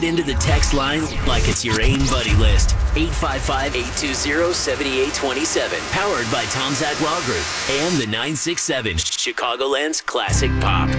into the text line like it's your AIM buddy list. 855-820-7827. Powered by Tom Zach Law Group and the 967 Chicagoland's Classic Pop.